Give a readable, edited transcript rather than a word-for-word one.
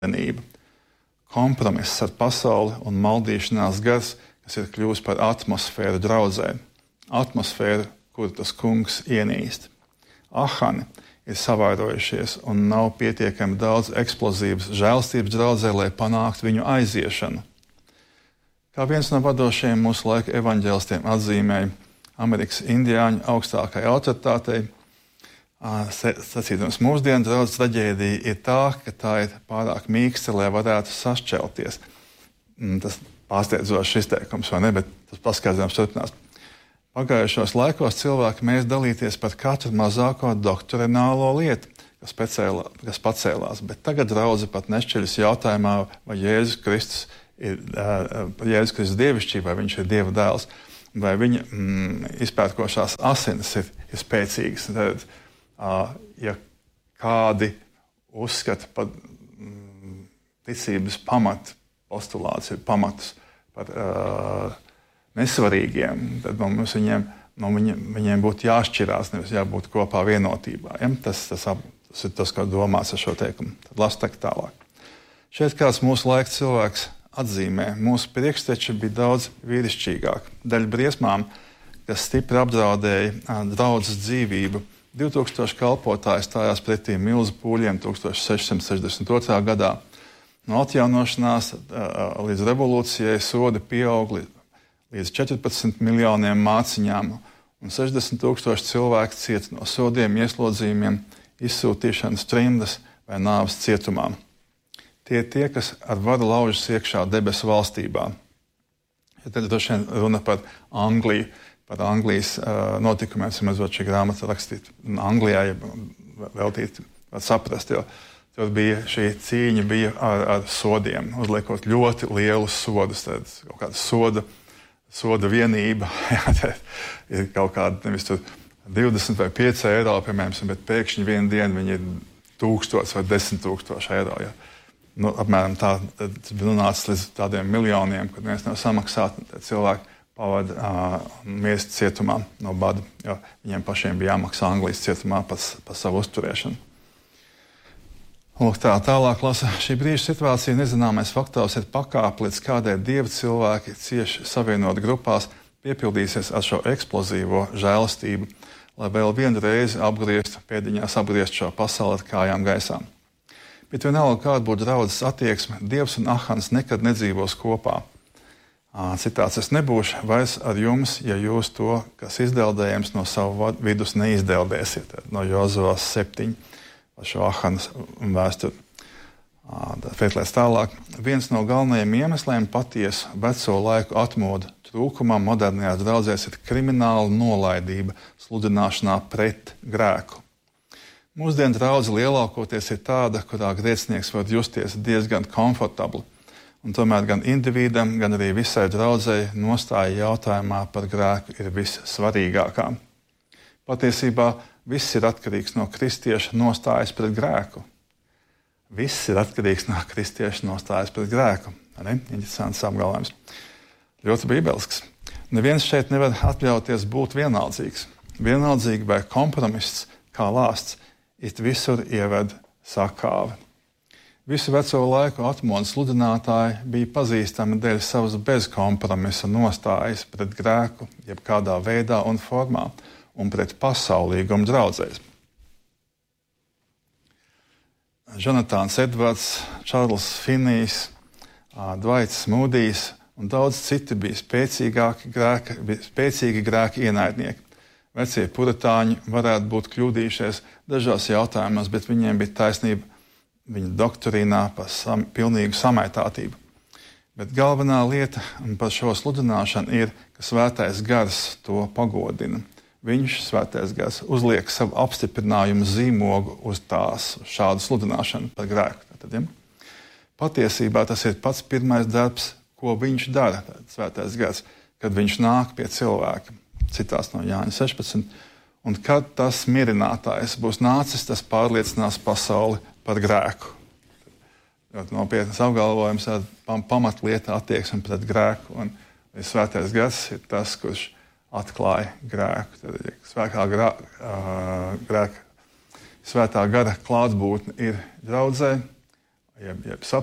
vienība. Kompromiss ar pasauli un maldīšanās gars, kas ir kļuvis par atmosfēru draudzē. Atmosfēru, kuru tas kungs ienīst. Ahani ir savairojušies un nav pietiekami daudz eksplozīvas žēlstības draudzē, lai panāktu viņu aiziešanu. Kā viens no vadošajiem mūsu laika evaņģēlistiem atzīmēja, Amerikas indiāņu augstākai autoritātei, sacīdams, mūsdienu draudzes traģēdija ir tā, ka tā ir pārāk mīksta, lai varētu sašķelties. Tas pārsteidzošs izteikums, vai ne, bet tas paskaidrojums turpinās. Pagājušos laikos cilvēki mēs dalīties par katru mazāko doktrinālo lietu, kas pacēlās, bet tagad draudze pat nešķiļas jautājumā, vai Jēzus Kristus ir Jēzus Kristus dievišķība, vai viņš ir Dieva dēls, vai viņa izpērkošās asinis ir spēcīgas. Tad, ja kādi uzskata par ticības postulāts ir pamatus par nesvarīgiem, tad mums viņiem būtu jāšķirās, nevis jābūt kopā vienotībā. Ja? Tas ir tas, ko domāts ar šo teikumu. Tad lasu tālāk. Šeit kāds mūsu laika cilvēks atzīmē, mūsu priekšteči bija daudz vīrišķīgāk. Daļa briesmām, kas stipri apdraudēja draudzes dzīvību, 2000 kalpotāji stājās pretī milzu pūļiem 1662. gadā. No atjaunošanās līdz revolūcijai sodi pieauga līdz 14 miljoniem māciņām, un 60,000 cilvēku cieta no sodiem, ieslodzījumiem, izsūtīšanas trimdas vai nāves cietumā. Tie ir tie, kas ar varu laužas iekšā debesu valstībā. Ja tad droši vien runa par Angliju, par Anglijas notikumiem, mazot šī grāmata rakstīt Anglijā, ja veltīt, var saprast, jo tur bija šī cīņa bija ar sodiem, uzliekot ļoti lielus sodus, tad kaut kāda soda vienība, jā, ir kaut kāda, nevis tur 20 vai 5 eiro, piemēram, bet pēkšņi vienu dienu viņi ir 1000 vai 10,000 eiro, ja. Nu, apmēram tā, tad nonāca līdz tādiem miljoniem, kad viens nav samaksāt, tad cilvēki pavada miest cietumā no bada, jo viņiem pašiem bija jāmaksā Anglijas cietumā par savu uzturēšanu. Lūk, tālāk lasa. Šī brīža situācija nezināmais faktors ir pakāpe, līdz kādai dieva cilvēki cieši savienot grupās piepildīsies ar šo eksplozīvo žēlastību, lai vēl vienu reizi pēdiņās apgriezt šo pasauli ar kājām gaisā. Bet vienalga, kāda būtu draudzes attieksme, Dievs un Ahans nekad nedzīvos kopā. Citāts, es nebūšu vairs ar jums, ja jūs to, kas izdeldējams no savu vidus neizdeldēsiet. No Jozuvas 7. par šo Ahanas vēsturi. Pētlēs tālāk. Viens no galvenajiem iemesliem patiesu veco laiku atmodu trūkumam modernajās draudzēs ir krimināla nolaidība sludināšanā pret grēku. Mūsdienu draudze lielākoties ir tāda, kurā grēcinieks var justies diezgan komfortabli, un tomēr gan individam, gan arī visai draudzei nostāja jautājumā par grēku ir vissvarīgākā. Patiesībā viss ir atkarīgs no kristieša nostājas pret grēku. Viss ir atkarīgs no kristieša nostājas pret grēku. Interesants apgalvojums. Ļoti bībelisks. Neviens šeit nevar atļauties būt vienaldzīgs. Vienaldzīgi vai kompromiss, kā lāsts, it visur ieved sakāvi. Visu veco laiku atmodu sludinātāji bija pazīstami dēļ savas bezkompromisa nostājas pret grēku, jebkādā veidā un formā, un pret pasaulīgumu draudzēs. Jonatāns Edvards, Čārls Finnijs, Dvaits Mūdijs un daudz citi bija spēcīgi grēka ienaidnieki. Vecie puritāņi varētu būt kļūdījušies dažos jautājumos, bet viņiem bija taisnība viņa doktrīnā par pilnīgu samaitātību. Bet galvenā lieta par šo sludināšanu ir, ka svētais gars to pagodina. Viņš, svētais gars, uzliek savu apstiprinājumu zīmogu uz šādu sludināšanu par grēku. Tātad, ja? Patiesībā tas ir pats pirmais darbs, ko viņš dara, svētais gars, kad viņš nāk pie cilvēka. Citās no Jāņa 16. Un kad tas mierinātājs būs nācis, tas pārliecinās pasauli par grēku. Ļoti nopietnas apgalvojums ar pamatlieta attieksmi pret grēku. Un svētais gars ir tas, kurš atklāja grēku. Tad, svētā gara klātbūtne ir draudzē, jeb